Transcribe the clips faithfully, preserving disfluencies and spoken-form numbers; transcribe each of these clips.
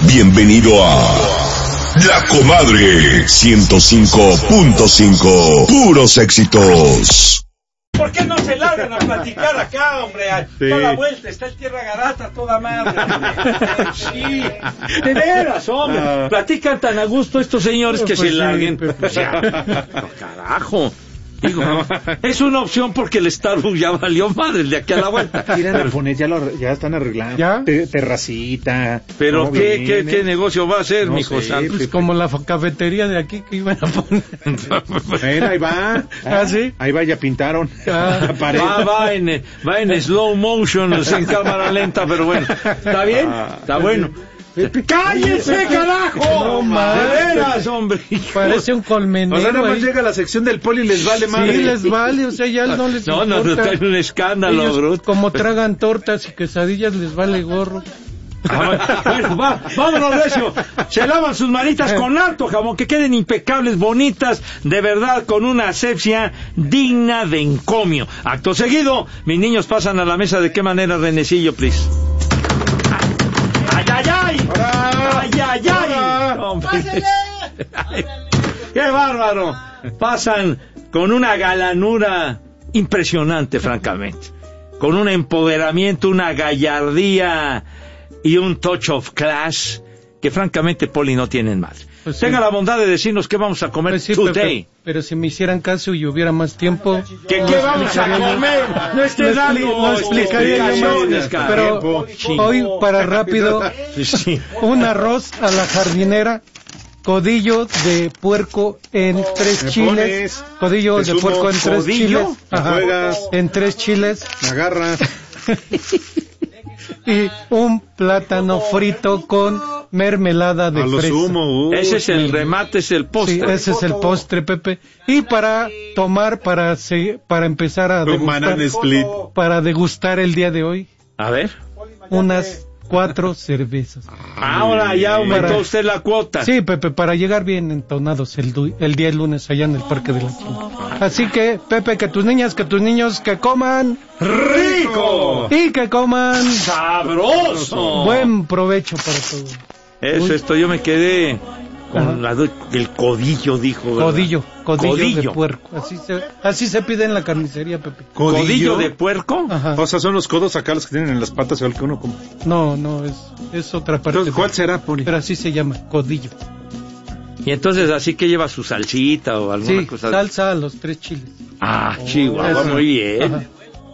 Bienvenido a La Comadre ciento cinco punto cinco. Puros éxitos. ¿Por qué no se largan a platicar acá, hombre? A sí. Toda la vuelta, está el Tierra Garata, toda madre. Sí, de veras, hombre. Ah. Platican tan a gusto estos señores que pues se larguen. Sí, o sea, no, carajo. Digo, es una opción porque el Starbucks ya valió madre de aquí a la vuelta. Tiran a poner, ya, lo, ya están arreglando. ¿Ya? Te, terracita. Pero ¿qué, qué, ¿qué negocio va a hacer, no mijo? Sé, pues Pepe. Como la cafetería de aquí que iban a poner. Mira, ahí va. ¿Ah, sí? Ahí va, ya pintaron. Ah, la pared. Va, va, en, va en slow motion, en cámara lenta, pero bueno. ¿Está bien? Está bueno. ¡Cállese, carajo! No, de veras, hombre. Parece un colmenero. O sea, nada más llega la sección del poli y les vale madre. Sí, les vale, o sea, ya no les no, importa. No, no, está en un escándalo, ellos, bro. Como tragan tortas y quesadillas, les vale gorro. Ah, bueno, va, vámonos, Recio. Se lavan sus manitas con harto jamón, que queden impecables, bonitas, de verdad, con una asepsia digna de encomio. Acto seguido, mis niños pasan a la mesa. ¿De qué manera, Renecillo, please? ¡Ay, ay, ay! ¡Ay, ay, ay! Hombre. ¡Qué bárbaro! Pasan con una galanura impresionante, francamente. Con un empoderamiento, una gallardía y un touch of class que, francamente, Poli, no tienen madre. Pues tenga sí. La bondad de decirnos qué vamos a comer pues sí, today. Pero, pero si me hicieran caso y hubiera más tiempo... ¿Qué, qué vamos a comer? No estés dando no explicaría yo más. Pero hoy, para rápido, sí. Un arroz a la jardinera, codillo de puerco en tres ¿Me chiles, pones? Codillo de puerco en tres ¿Codillo? Chiles, ajá, en tres chiles, me agarras, y un plátano frito con mermelada de fresa. Sumo, uh, ese es el remate, es el postre. Sí, ese es el postre, Pepe. Y para tomar, para se, para empezar a degustar, split. para degustar el día de hoy. A ver, unas cuatro cervezas. Ahora ya aumentó para, usted la cuota. Sí, Pepe, para llegar bien entonados el, el día lunes allá en el Parque de la Quinta. Así que, Pepe, que tus niñas, que tus niños, que coman rico y que coman sabroso. Buen provecho para todos. Eso, Uy. Esto yo me quedé con la, el codillo, dijo. ¿Verdad? Codillo, codillo, codillo de puerco. Así se, así se pide en la carnicería, Pepe. ¿Codillo, ¿Codillo de puerco? Ajá. O sea, son los codos acá los que tienen en las patas, el que uno come. No, no, es, es otra parte. Entonces, ¿cuál será, Poli? Pero así se llama, codillo. Y entonces, ¿así que lleva su salsita o alguna sí, cosa? Salsa a los tres chiles. Ah, oh, Chihuahua, muy bien.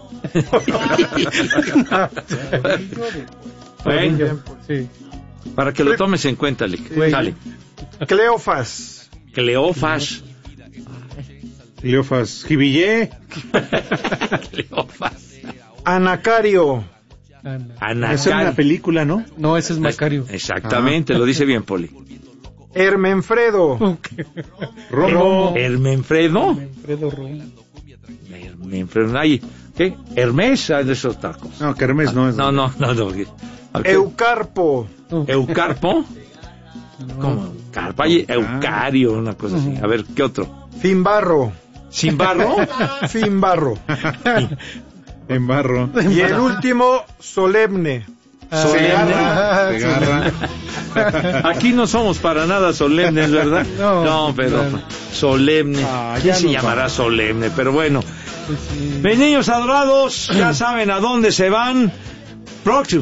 Bueno, sí. Para que lo tomes en cuenta, Lick. Dale. Cleofas. Cleofas. Cleofas. Jibillé. Cleofas. Anacario. Anacario. Esa es una película, ¿no? No, ese es Macario. Exactamente, ah. Lo dice bien, Poli. Hermenfredo. Okay. Romo. Hermenfredo. Hermenfredo Romo. Hermenfredo. Ay, ¿qué? Hermes de esos tacos. No, que Hermes no es. No, no, no, no. Okay. Eucarpo. ¿Eucarpo? No. ¿Cómo? Carpa y Eucario, una cosa así. A ver, ¿qué otro? Finbarro. ¿Sinbarro? Finbarro. Finbarro. Y el último, solemne. Solemne. Ah, aquí no somos para nada solemnes, ¿verdad? No, no pero no. Solemne. Ah, ¿Quién se no llamará va. Solemne? Pero bueno. Pues sí. Mis niños adorados, ya saben a dónde se van. Próximo.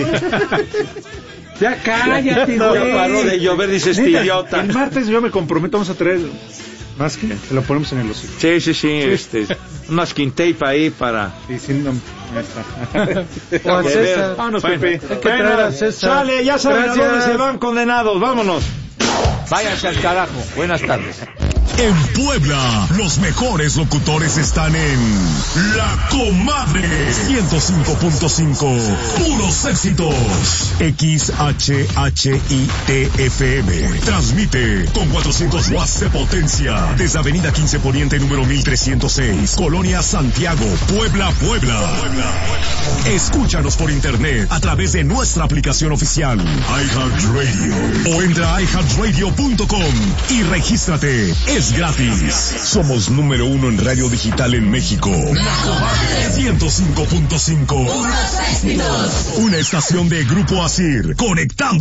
Ya cállate, no, güey. Paró de llover, dice este idiota. El martes yo me comprometo, vamos a traer más que se lo ponemos en el hocico. Sí, sí, sí, sí. Este, un masking tape ahí para. Sí, sí, no. O a César. Vámonos, bueno, Pepe. Hay que traer a César. Sale, ya saben Gracias. A dónde se van condenados. Vámonos. Váyanse al carajo. Buenas tardes. En Puebla, los mejores locutores están en La Comadre ciento cinco punto cinco. Puros éxitos. X H H I T F M. Transmite con cuatrocientos watts de potencia desde Avenida quince Poniente número mil trescientos seis, Colonia Santiago, Puebla, Puebla. Escúchanos por internet a través de nuestra aplicación oficial iHeartRadio o entra a i heart radio punto com y regístrate. Es gratis. Somos número uno en radio digital en México. La Comadre ciento cinco punto cinco. Una estación de Grupo Asir. Conectando.